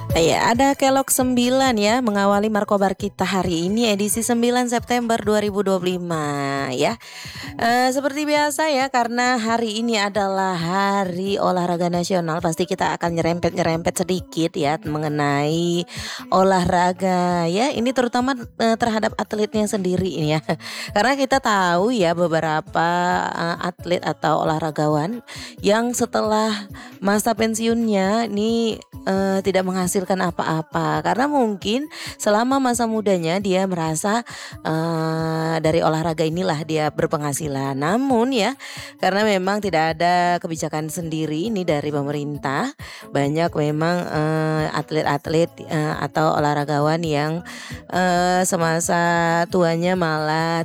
Iya, ada Kelok 9 ya mengawali Markobar kita hari ini edisi 9 September 2025 ya. Seperti biasa ya, karena hari ini adalah Hari Olahraga Nasional, pasti kita akan nyerempet-nyerempet sedikit ya mengenai olahraga ya. Ini terutama terhadap atletnya sendiri ini ya. Karena kita tahu ya beberapa atlet atau olahragawan yang setelah masa pensiunnya ini tidak menghasilkan apa-apa, karena mungkin selama masa mudanya dia merasa dari olahraga inilah dia berpenghasilan. Namun ya, karena memang tidak ada kebijakan sendiri ini dari pemerintah, banyak memang atlet-atlet atau olahragawan yang semasa tuanya malah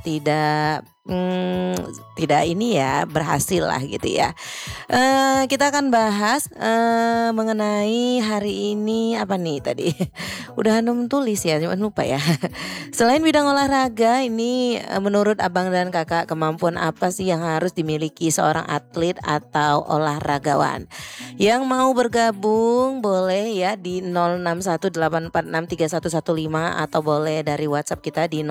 tidak ini ya berhasil lah gitu ya. Kita akan bahas mengenai hari ini apa nih tadi. Udah Hanum tulis ya, cuma lupa ya. Selain bidang olahraga ini, menurut abang dan kakak, kemampuan apa sih yang harus dimiliki seorang atlet atau olahragawan? Yang mau bergabung boleh ya di 0618463115 atau boleh dari WhatsApp kita di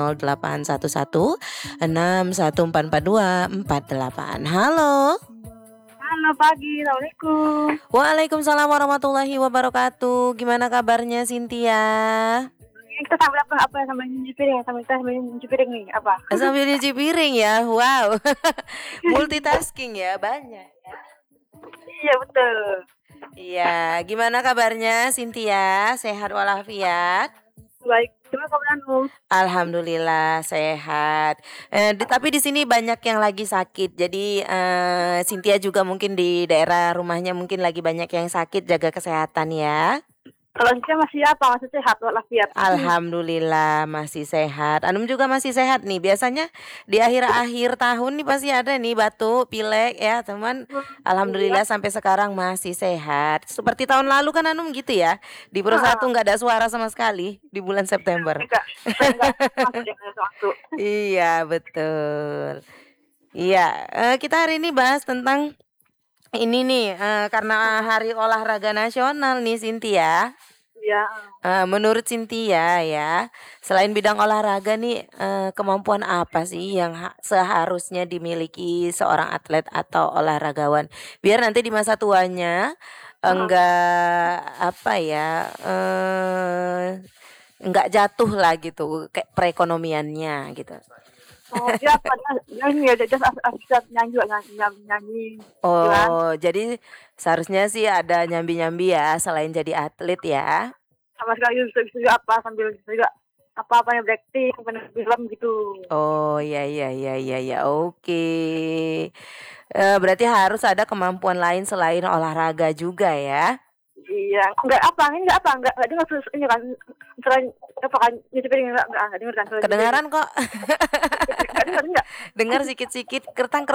0811 6144 248. Halo. Halo pagi, Assalamualaikum. Waalaikumsalam warahmatullahi wabarakatuh. Gimana kabarnya Cynthia? Kita sambil apa sambil nyuci piring, sambil nyuci piring nih apa? Sambil nyuci piring ya, wow. Multitasking ya, banyak. Iya betul. Iya, gimana kabarnya Cynthia? Sehat walafiat? Baik, cuma kamu Alhamdulillah sehat. Tapi di sini banyak yang lagi sakit. Jadi Cynthia juga mungkin di daerah rumahnya mungkin lagi banyak yang sakit. Jaga kesehatan ya. kalau saya masih apa? Masih sehat walafiat. Alhamdulillah masih sehat. Anum juga masih sehat nih. Biasanya di akhir-akhir tahun nih pasti ada nih batuk, pilek ya teman. Alhamdulillah sampai sekarang masih sehat. Seperti tahun lalu kan Anum gitu ya. Di Pro 1 nggak ada suara sama sekali di bulan September. Enggak. Waktu. Iya betul. Iya, kita hari ini bahas tentang ini nih, karena Hari Olahraga Nasional nih Cynthia. Iya. Menurut Cynthia ya, selain bidang olahraga nih, kemampuan apa sih yang seharusnya dimiliki seorang atlet atau olahragawan biar nanti di masa tuanya enggak apa ya, enggak jatuh lah gitu kayak perekonomiannya gitu. Oh, dia apa? Dia ini ya, dia asal nyanyi juga nyanyi. Oh, jadi seharusnya sih ada nyambi-nyambi ya selain jadi atlet ya. Sama sekali bisa apa sambil juga apa-apanya breaking, film gitu. Oh ya ya ya ya ya, oke. Berarti harus ada kemampuan lain selain olahraga juga ya. Iya, enggak dengar terus ini kan, selain apa kan nyuci piring enggak dengar kan. Kedengaran kok. Enggak. Dengar sikit-sikit kertang.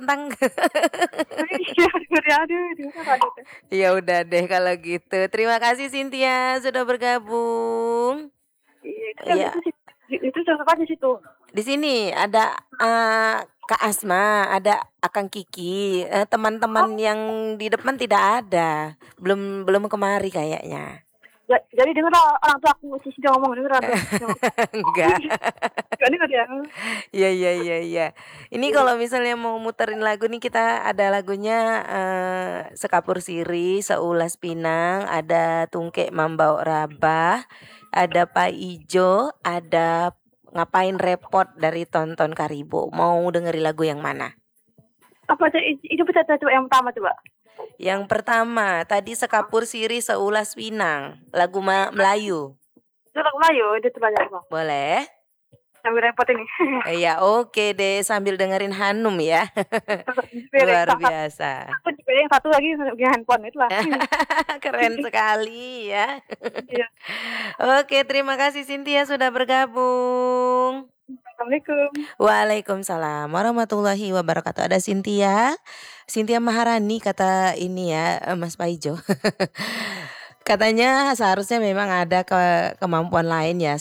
Iya, aduh. Ya udah deh kalau gitu. Terima kasih Cynthia sudah bergabung. Iya, itu contoh di situ. Di sini ada Kak Asma, ada Akang Kiki, teman-teman yang di depan tidak ada, belum kemari kayaknya. Jadi dengar orang tua aku sih sudah ngomong dengar. Enggak. Enggak dengar ya. Iya. Ini kalau misalnya mau muterin lagu nih kita ada lagunya Sekapur Siri, Seulas Pinang, ada Tungkek Mambau Rabah, ada Pak Ijo, ada Ngapain Repot dari Tonton Karibo. Mau dengerin lagu yang mana? Apa itu bisa coba yang pertama coba. Yang pertama tadi Sekapur Siri Seulas Pinang, lagu Melayu. Itu lagu Melayu, itu coba ya. Boleh? Sambil repot ini. Iya, oke deh sambil dengerin Hanum ya. Luar biasa. Aku yang satu lagi di handphone itulah. Keren sekali ya. Iya. Oke, terima kasih Cynthia sudah bergabung. Assalamualaikum. Waalaikumsalam warahmatullahi wabarakatuh. Ada Cynthia Maharani kata ini ya Mas Paijo. Katanya seharusnya memang ada kemampuan lain ya